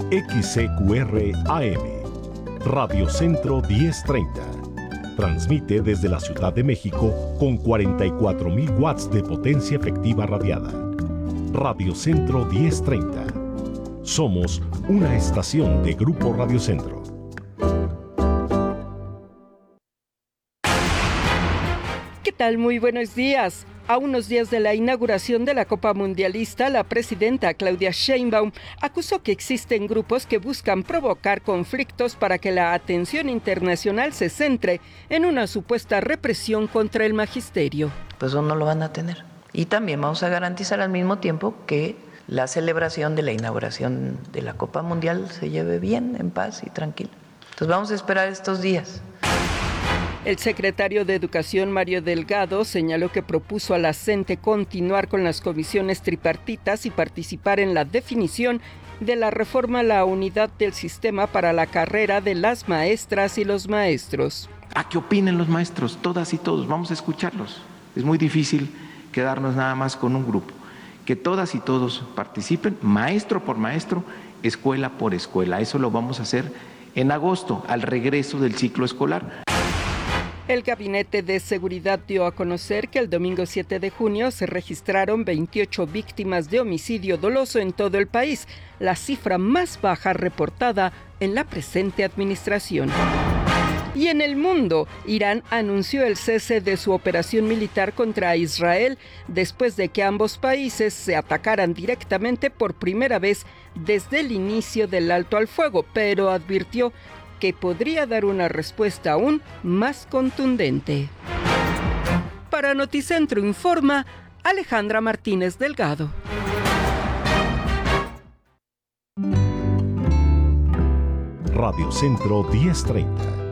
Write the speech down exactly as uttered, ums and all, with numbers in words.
X C Q R A M, Radio Centro diez treinta. Transmite desde la Ciudad de México con cuarenta y cuatro mil watts de potencia efectiva radiada. Radio Centro diez treinta. Somos una estación de Grupo Radio Centro. ¿Qué tal? Muy buenos días. A unos días de la inauguración de la Copa Mundialista, la presidenta Claudia Sheinbaum acusó que existen grupos que buscan provocar conflictos para que la atención internacional se centre en una supuesta represión contra el magisterio. Pues eso no lo van a tener. Y también vamos a garantizar al mismo tiempo que la celebración de la inauguración de la Copa Mundial se lleve bien, en paz y tranquila. Entonces vamos a esperar estos días. El secretario de Educación, Mario Delgado, señaló que propuso a la CENTE continuar con las comisiones tripartitas y participar en la definición de la reforma a la unidad del sistema para la carrera de las maestras y los maestros. ¿A qué opinen los maestros? Todas y todos, vamos a escucharlos. Es muy difícil quedarnos nada más con un grupo. Que todas y todos participen, maestro por maestro, escuela por escuela. Eso lo vamos a hacer en agosto, al regreso del ciclo escolar. El Gabinete de Seguridad dio a conocer que el domingo siete de junio se registraron veintiocho víctimas de homicidio doloso en todo el país, la cifra más baja reportada en la presente administración. Y en el mundo, Irán anunció el cese de su operación militar contra Israel después de que ambos países se atacaran directamente por primera vez desde el inicio del alto al fuego, pero advirtió que podría dar una respuesta aún más contundente. Para Noticentro informa Alejandra Martínez Delgado. Radio Centro diez treinta.